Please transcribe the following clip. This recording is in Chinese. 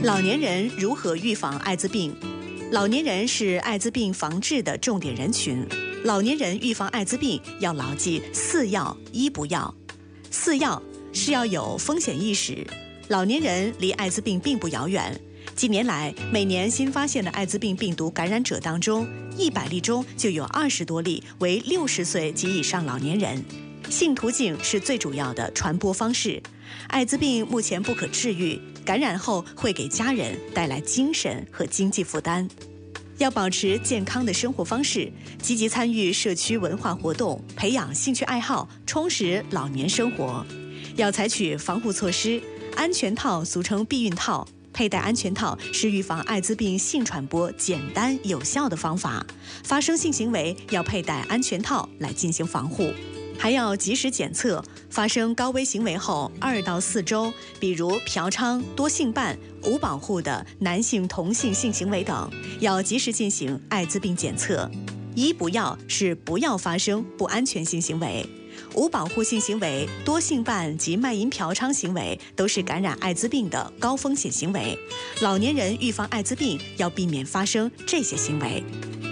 老年人如何预防艾滋病？老年人是艾滋病防治的重点人群。老年人预防艾滋病要牢记4要1不要。4要是要有风险意识。老年人离艾滋病并不遥远。近年来，每年新发现的艾滋病病毒感染者当中，100例中就有20多例为60岁及以上老年人。性途径是最主要的传播方式。艾滋病目前不可治愈，感染后会给家人带来精神和经济负担。要保持健康的生活方式，积极参与社区文化活动，培养兴趣爱好，充实老年生活。要采取防护措施，安全套俗称避孕套。佩戴安全套是预防艾滋病性传播简单有效的方法。发生性行为要佩戴安全套来进行防护。还要及时检测，发生高危行为后2到4周，比如嫖娼、多性伴、无保护的男性同性性行为等，要及时进行艾滋病检测。1不要是不要发生不安全性行为。无保护性行为、多性伴及卖淫嫖娼行为都是感染艾滋病的高风险行为。老年人预防艾滋病要避免发生这些行为。